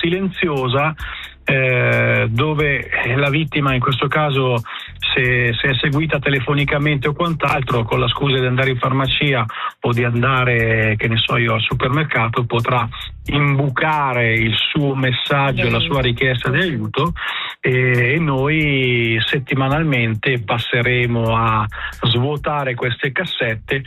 silenziosa, dove la vittima, in questo caso, se è seguita telefonicamente o quant'altro, con la scusa di andare in farmacia o di andare, che ne so io, al supermercato, potrà imbucare il suo messaggio, la sua richiesta di aiuto, e noi settimanalmente passeremo a svuotare queste cassette.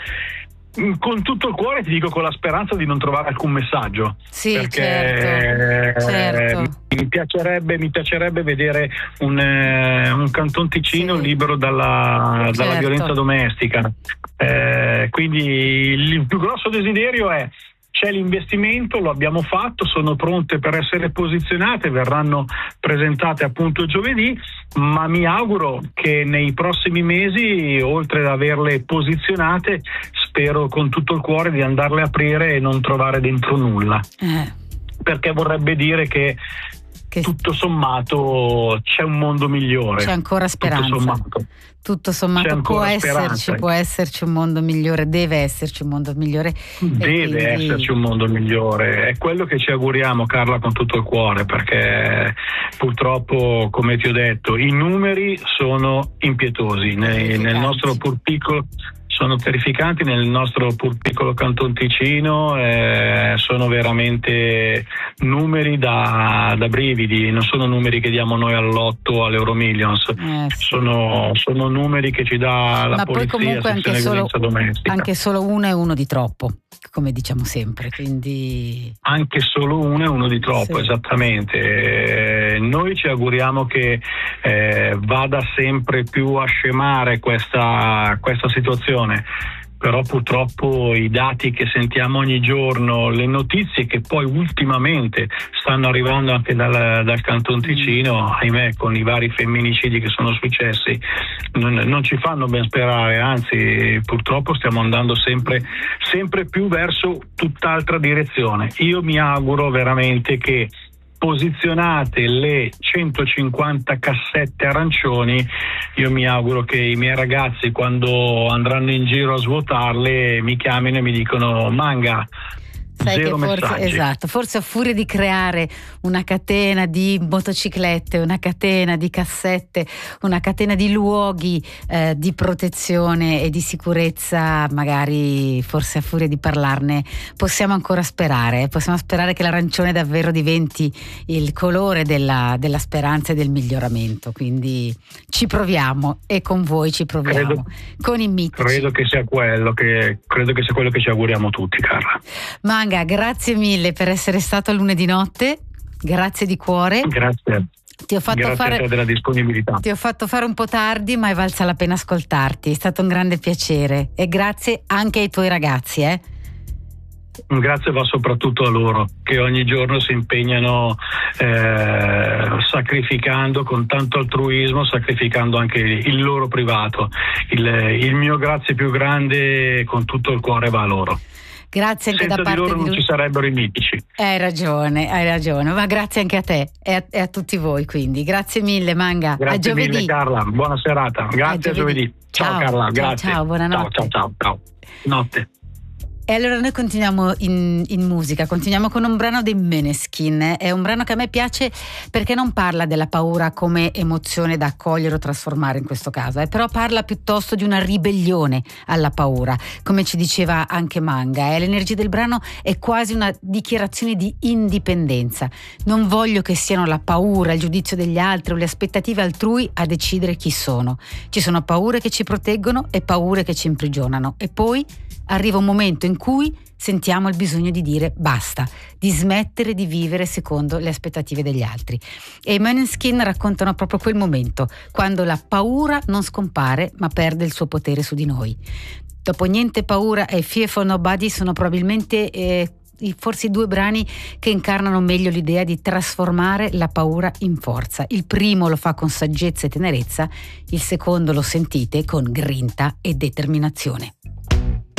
Con tutto il cuore, ti dico, con la speranza di non trovare alcun messaggio. Sì, perché certo. mi piacerebbe vedere un Canton Ticino libero dalla violenza domestica. Quindi il più grosso desiderio è: c'è l'investimento, lo abbiamo fatto, sono pronte per essere posizionate, verranno presentate appunto giovedì, ma mi auguro che nei prossimi mesi, oltre ad averle posizionate, spero con tutto il cuore di andarle a aprire e non trovare dentro nulla. Perché vorrebbe dire che tutto sommato c'è un mondo migliore. C'è ancora speranza. Tutto sommato può esserci un mondo migliore, deve esserci un mondo migliore. Esserci un mondo migliore, è quello che ci auguriamo, Carla, con tutto il cuore, perché purtroppo, come ti ho detto, i numeri sono impietosi nel nostro pur piccolo. Sono terrificanti nel nostro pur piccolo Canton Ticino, sono veramente numeri da brividi, non sono numeri che diamo noi al lotto o all'Euromillions, sono numeri che ci dà la polizia, poi comunque violenza domestica. Anche solo uno è uno di troppo, come diciamo sempre, quindi anche solo uno è uno di troppo, esattamente. Noi ci auguriamo che vada sempre più a scemare questa situazione, però purtroppo i dati che sentiamo ogni giorno, le notizie che poi ultimamente stanno arrivando anche dal Canton Ticino, ahimè, con i vari femminicidi che sono successi, non ci fanno ben sperare, anzi purtroppo stiamo andando sempre più verso tutt'altra direzione. Io mi auguro veramente che, posizionate le 150 cassette arancioni, io mi auguro che i miei ragazzi, quando andranno in giro a svuotarle, mi chiamino e mi dicono: Manga, sai zero che forse a furia di creare una catena di motociclette, una catena di cassette, una catena di luoghi di protezione e di sicurezza, magari forse a furia di parlarne possiamo ancora sperare che l'arancione davvero diventi il colore della speranza e del miglioramento. Quindi ci proviamo, e con voi ci proviamo, con i mitici. Credo che sia quello che ci auguriamo tutti, Carla. Manga, grazie mille per essere stato lunedì notte, grazie di cuore. Grazie. Grazie a te della disponibilità. Ti ho fatto fare un po' tardi, ma è valsa la pena ascoltarti, è stato un grande piacere, e grazie anche ai tuoi ragazzi. Grazie va soprattutto a loro, che ogni giorno si impegnano sacrificando con tanto altruismo, sacrificando anche il loro privato. Il mio grazie più grande con tutto il cuore va a loro. Grazie anche Senza da parte di loro non ci sarebbero i mitici. Hai ragione, ma grazie anche a te e a tutti voi, quindi grazie mille, Manga. Grazie a giovedì mille, Carla, buona serata. Grazie, a giovedì. Ciao Carla, grazie. Ciao, buonanotte. Ciao. Notte. E allora noi continuiamo in musica, continuiamo con un brano dei Måneskin. È un brano che a me piace perché non parla della paura come emozione da accogliere o trasformare in questo caso, però parla piuttosto di una ribellione alla paura, come ci diceva anche Manga. L'energia del brano è quasi una dichiarazione di indipendenza. Non voglio che siano la paura, il giudizio degli altri o le aspettative altrui a decidere chi sono. Ci sono paure che ci proteggono e paure che ci imprigionano, e poi arriva un momento in cui sentiamo il bisogno di dire basta, di smettere di vivere secondo le aspettative degli altri. E i Måneskin raccontano proprio quel momento, quando la paura non scompare ma perde il suo potere su di noi. Dopo Niente paura e Fear for Nobody sono probabilmente forse i due brani che incarnano meglio l'idea di trasformare la paura in forza. Il primo lo fa con saggezza e tenerezza, il secondo lo sentite con grinta e determinazione.